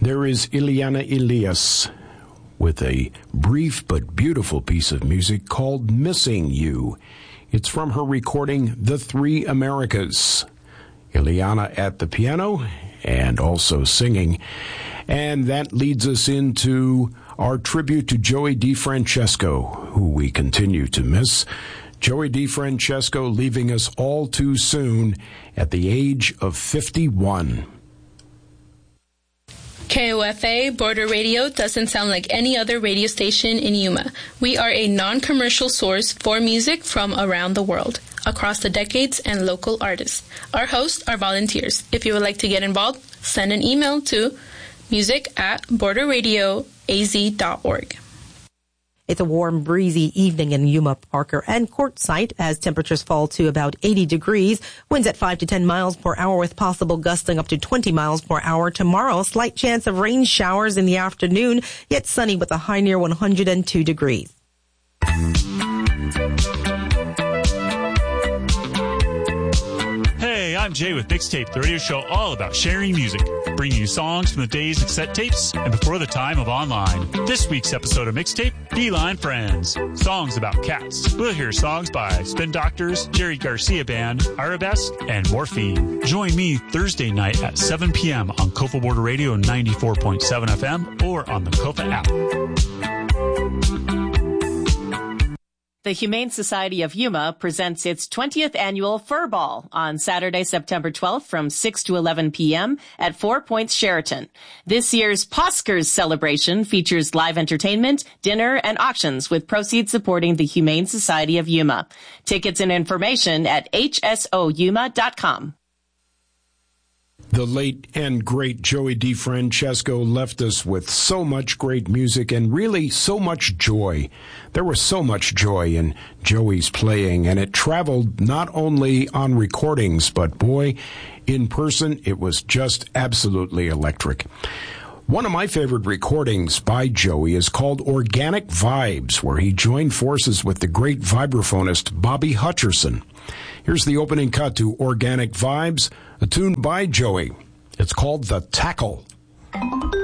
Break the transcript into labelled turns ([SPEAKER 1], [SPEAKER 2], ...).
[SPEAKER 1] There is Ileana Elias with a brief but beautiful piece of music called Missing You. It's from her recording, The Three Americas. Ileana at the piano and also singing. And that leads us into our tribute to Joey DeFrancesco, who we continue to miss. Joey DeFrancesco leaving us all too soon at the age of 51.
[SPEAKER 2] KOFA Border Radio doesn't sound like any other radio station in Yuma. We are a non-commercial source for music from around the world, across the decades and local artists. Our hosts are volunteers. If you would like to get involved, send an email to music@borderradioaz.org.
[SPEAKER 3] It's a warm, breezy evening in Yuma, Parker, and Quartzsite as temperatures fall to about 80 degrees. Winds at 5 to 10 miles per hour with possible gusting up to 20 miles per hour. Tomorrow, slight chance of rain showers in the afternoon, yet sunny with a high near 102 degrees.
[SPEAKER 4] Hey, I'm Jay with Mixtape, the radio show all about sharing music, bringing you songs from the days of cassette tapes and before the time of online. This week's episode of Mixtape, Feline Friends, songs about cats. We'll hear songs by Spin Doctors, Jerry Garcia Band, Arabesque, and Morphine. Join me Thursday night at 7 p.m. on Kofa Border Radio 94.7 FM or on the Kofa app.
[SPEAKER 5] The Humane Society of Yuma presents its 20th annual Fur Ball on Saturday, September 12th from 6 to 11 p.m. at 4 Points Sheraton. This year's Poskers celebration features live entertainment, dinner, and auctions with proceeds supporting the Humane Society of Yuma. Tickets and information at hsoyuma.com.
[SPEAKER 1] The late and great Joey DeFrancesco left us with so much great music and really so much joy. There was so much joy in Joey's playing, and it traveled not only on recordings, but boy, in person, it was just absolutely electric. One of my favorite recordings by Joey is called Organic Vibes, where he joined forces with the great vibraphonist Bobby Hutcherson. Here's the opening cut to Organic Vibes, a tune by Joey. It's called The Tackle.